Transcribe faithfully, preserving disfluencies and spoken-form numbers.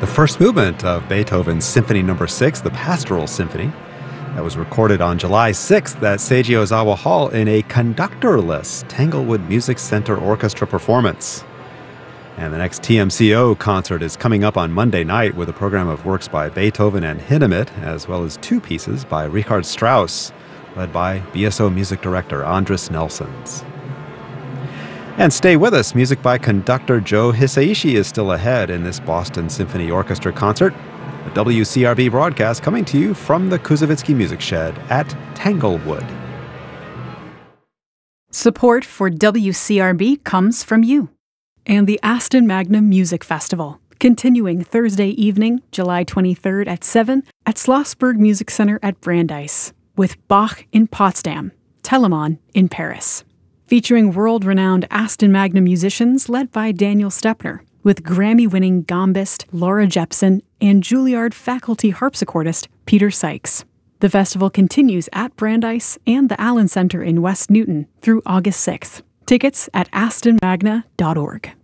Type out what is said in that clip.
the first movement of Beethoven's Symphony Number six, the Pastoral Symphony, that was recorded on July sixth at Seiji Ozawa Hall in a conductorless Tanglewood Music Center Orchestra performance. And the next T M C O concert is coming up on Monday night with a program of works by Beethoven and Hindemith, as well as two pieces by Richard Strauss, led by B S O music director Andris Nelsons. And stay with us. Music by conductor Joe Hisaishi is still ahead in this Boston Symphony Orchestra concert. A W C R B broadcast coming to you from the Kuzovitsky Music Shed at Tanglewood. Support for W C R B comes from you and the Aston Magna Music Festival, continuing Thursday evening, July twenty-third at seven at Schlossberg Music Center at Brandeis, with Bach in Potsdam, Telemann in Paris. Featuring world-renowned Aston Magna musicians led by Daniel Stepner, with Grammy-winning gambist Laura Jepson and Juilliard faculty harpsichordist Peter Sykes. The festival continues at Brandeis and the Allen Center in West Newton through August sixth. Tickets at aston magna dot org.